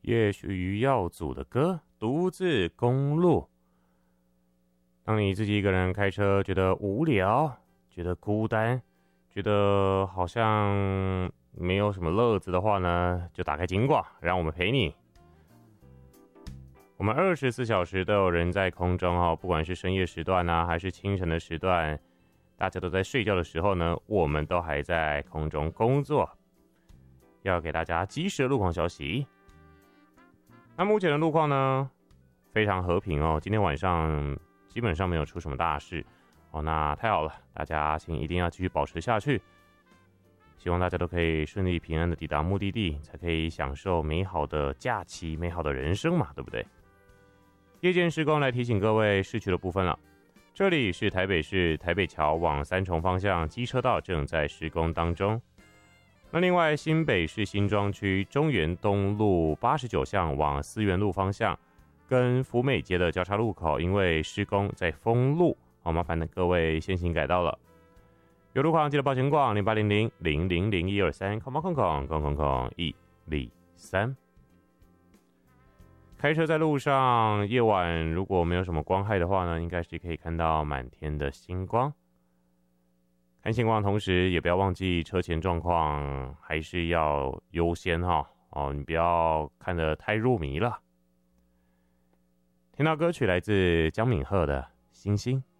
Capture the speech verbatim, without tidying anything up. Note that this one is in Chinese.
也许耀祖的歌《独自公路》。当你自己一个人开车觉得无聊，觉得孤单，觉得好像没有什么乐子的话呢，就打开警广，让我们陪你。我们二十四小时都有人在空中哦，不管是深夜时段啊，还是清晨的时段，大家都在睡觉的时候呢，我们都还在空中工作，要给大家及时的路况消息。那目前的路况呢，非常和平哦，今天晚上基本上没有出什么大事哦，那太好了，大家请一定要继续保持下去。希望大家都可以顺利平安的抵达目的地，才可以享受美好的假期、美好的人生嘛，对不对？夜间施工来提醒各位市区的部分了。这里是台北市台北桥往三重方向机车道正在施工当中。那另外，新北市新庄区中原东路八十九巷往思源路方向，跟福美街的交叉路口，因为施工在封路，好麻烦的各位先行改道了。有路况记得报警广零八零零零零零一二三空空空空空空空一零三。开车在路上，夜晚如果没有什么光害的话呢，应该是可以看到满天的星光。看星光的同时，也不要忘记车前状况，还是要优先哈哦，你不要看得太入迷了。听到歌曲来自江敏赫的《星星》。